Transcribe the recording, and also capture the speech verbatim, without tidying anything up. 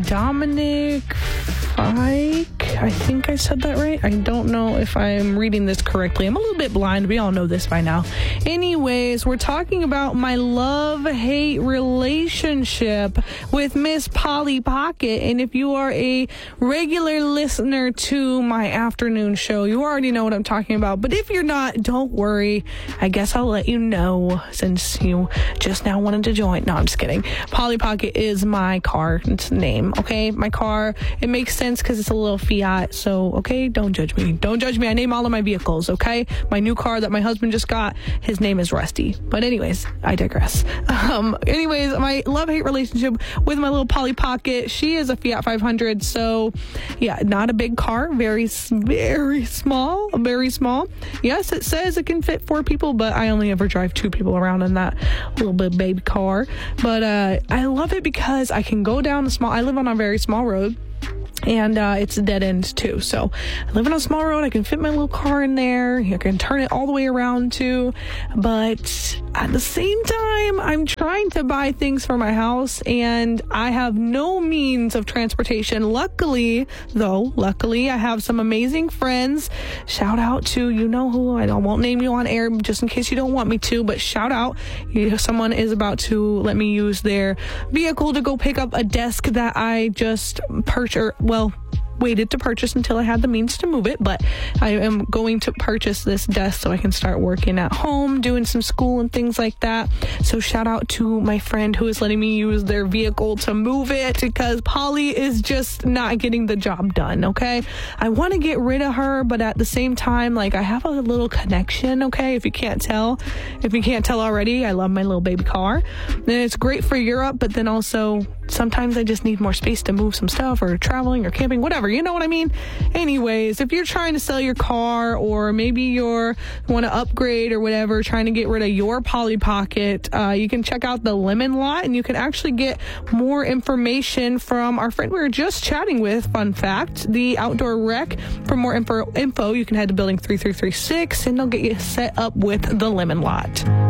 Dominic Fike. I think I said that right. I don't know if I'm reading this correctly. I'm a little bit blind. We all know this by now. Anyways, we're talking about my love-hate relationship with Miss Polly Pocket. And if you are a regular listener to my afternoon show, you already know what I'm talking about. But if you're not, don't worry. I guess I'll let you know since you just now wanted to join. No, I'm just kidding. Polly Pocket is my car name, okay? My car. It makes sense because it's a little Fiat. So, okay, don't judge me. Don't judge me. I name all of my vehicles, okay? My new car that my husband just got, his name is Rusty. But anyways, I digress. Um, anyways, my love-hate relationship with my little Polly Pocket. She is a Fiat five hundred. So, yeah, not a big car. Very, very small. Very small. Yes, it says it can fit four people, but I only ever drive two people around in that little bit baby car. But uh, I love it because I can go down a small, I live on a very small road. And uh, it's a dead end, too. So I live on a small road. I can fit my little car in there. I can turn it all the way around, too. But at the same time, I'm trying to buy things for my house, and I have no means of transportation. Luckily, though, luckily, I have some amazing friends. Shout out to, you know who, I don't, won't name you on air just in case you don't want me to, but shout out. You know, someone is about to let me use their vehicle to go pick up a desk that I just purchased. Well, waited to purchase until I had the means to move it, but I am going to purchase this desk so I can start working at home, doing some school and things like that. So shout out to my friend who is letting me use their vehicle to move it because Polly is just not getting the job done, okay? I want to get rid of her, but at the same time, like, I have a little connection, okay? If you can't tell, if you can't tell already, I love my little baby car. And it's great for Europe, but then also sometimes I just need more space to move some stuff or traveling or camping, whatever. You know what I mean? Anyways, if you're trying to sell your car or maybe you're want to upgrade or whatever, trying to get rid of your Polly Pocket, uh, you can check out the Lemon Lot and you can actually get more information from our friend we were just chatting with. Fun fact, the Outdoor Rec. For more info, info you can head to building three three three six and they'll get you set up with the Lemon Lot.